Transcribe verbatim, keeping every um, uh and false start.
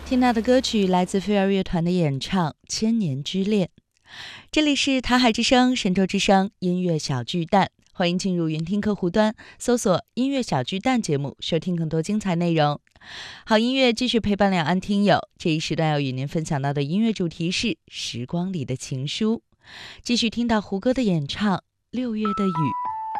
听到的歌曲来自飞儿乐团的演唱《千年之恋》。这里是台海之声、神州之声音乐小巨蛋，欢迎进入云听客户端，搜索音乐小巨蛋节目，收听更多精彩内容。好音乐继续陪伴两岸听友，这一时段要与您分享到的音乐主题是《时光里的情书》，继续听到胡歌的演唱《六月的雨》。